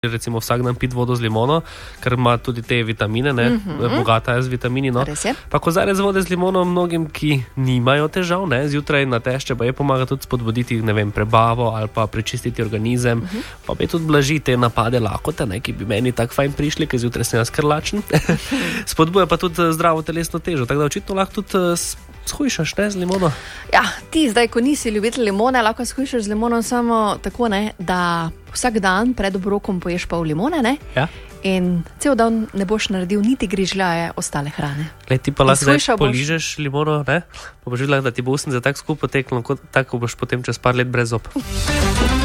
recimo vsak dan piti vodo z limono, ker ima tudi te vitamine, ne, bogata je z vitamini, no. Pa kozarec vode z limono mnogim, ki nimajo težav, ne, zjutraj na tešče pa je pomaga tudi spodbuditi, ne vem, prebavo ali pa prečistiti organizem, pa bi tudi blaži te napade lakote, ne, ki bi meni tako fajn prišli, ker zjutraj sem jaz krlačen. Spodbuja pa tudi zdravo telesno težo, tako da očitno lahko tudi shujšaš, ne, z limono. Ja, ti zdaj, ko nisi ljubitelj limone, lahko shujšaš z limono samo tako, ne, da vsak dan pred obrokom poješ pol limone, ne? Ja. In cel dan ne boš naredil niti grižljaje ostale hrane. Glej, ti pa lahko zdaj poližeš limono, ne? Pa boš videla, da ti bo usnica tako skupaj poteklo, tako boš potem čez par let brez zob.